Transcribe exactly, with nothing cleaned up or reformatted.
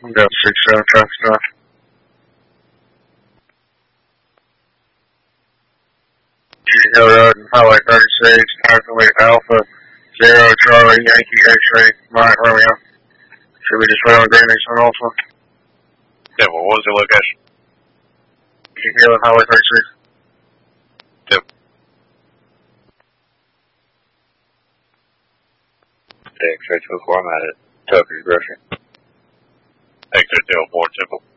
Got six seven traffic stop. Hill Road and Highway thirty-six, Northway Alpha, Zero Charlie, Yankee X-ray, Mike Romeo. Should we just wait on Green X on Alpha? Yeah, well, what was the location? Hill and Highway thirty-six. Yep. X-ray two four, I'm at it. Tucker's grocery. Exit Dale four, Temple.